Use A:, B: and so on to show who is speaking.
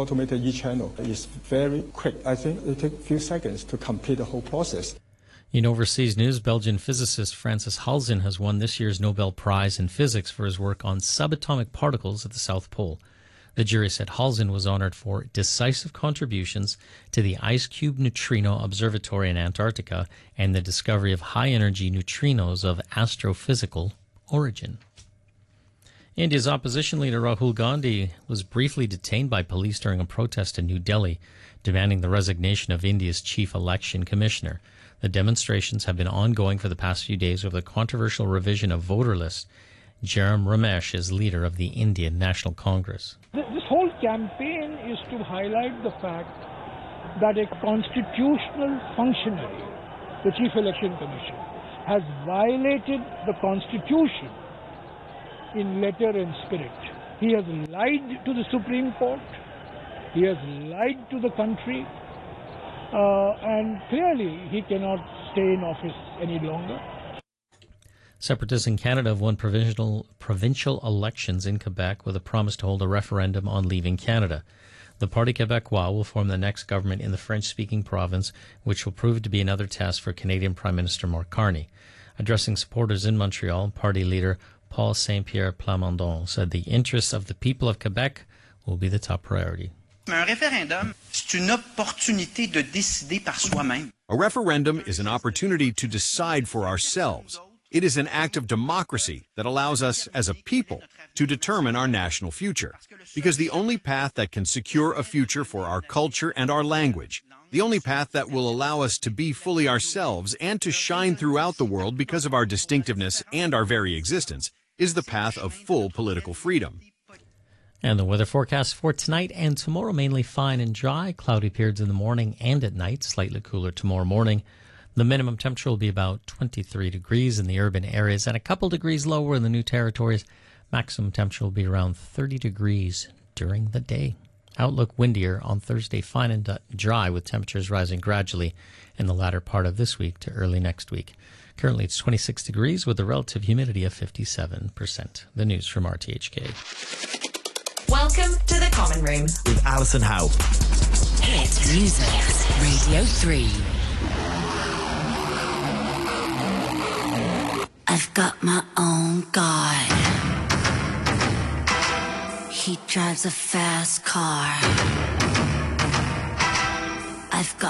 A: automated e-channel is very quick. I think it takes a few seconds to complete the whole process.
B: In overseas news, Belgian physicist Francis Halzen has won this year's Nobel Prize in Physics for his work on subatomic particles at the South Pole. The jury said Halzen was honored for decisive contributions to the Ice Cube Neutrino Observatory in Antarctica and the discovery of high-energy neutrinos of astrophysical origin. India's opposition leader Rahul Gandhi was briefly detained by police during a protest in New Delhi, demanding the resignation of India's chief election commissioner. The demonstrations have been ongoing for the past few days over the controversial revision of voter lists. Jairam Ramesh is leader of the Indian National Congress.
C: This whole campaign is to highlight the fact that a constitutional functionary, the Chief Election Commission, has violated the Constitution in letter and spirit. He has lied to the Supreme Court, he has lied to the country, and clearly he cannot stay in office any longer.
B: Separatists in Canada have won provincial elections in Quebec with a promise to hold a referendum on leaving Canada. The Parti Québécois will form the next government in the French-speaking province, which will prove to be another test for Canadian Prime Minister Mark Carney. Addressing supporters in Montreal, party leader Paul Saint-Pierre Plamondon said the interests of the people of Quebec will be the top priority.
D: Un référendum, c'est une opportunité de décider par soi-même.
E: A referendum is an opportunity to decide for ourselves. It is an act of democracy that allows us as a people to determine our national future. Because the only path that can secure a future for our culture and our language, the only path that will allow us to be fully ourselves and to shine throughout the world because of our distinctiveness and our very existence, is the path of full political freedom.
B: And the weather forecast for tonight and tomorrow, mainly fine and dry. Cloudy periods in the morning and at night, slightly cooler tomorrow morning. The minimum temperature will be about 23 degrees in the urban areas and a couple degrees lower in the New Territories. Maximum temperature will be around 30 degrees during the day. Outlook windier on Thursday, fine and dry with temperatures rising gradually in the latter part of this week to early next week. Currently it's 26 degrees with a relative humidity of 57%. The news from RTHK.
F: Welcome to the Common Room
G: with Alison Howe.
F: Hit music, Radio 3.
H: I've got my own guy. He drives a fast car. I've got